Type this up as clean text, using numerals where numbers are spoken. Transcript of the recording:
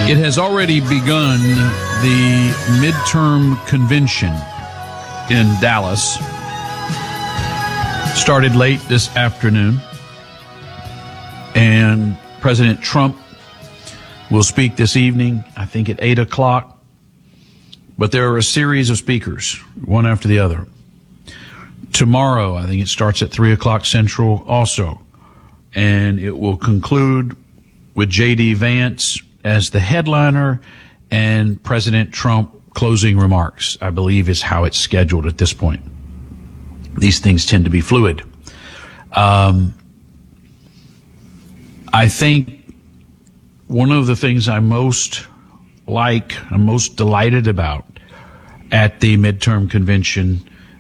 It has already begun the midterm convention in Dallas. Started late this afternoon. And President Trump will speak this evening, I think at 8 o'clock. But there are a series of speakers, one after the other. Tomorrow, I think it starts at 3 o'clock Central also. And it will conclude with J.D. Vance as the headliner and President Trump closing remarks, I believe is how it's scheduled at this point. These things tend to be fluid. I think one of the things I'm most delighted about at the midterm convention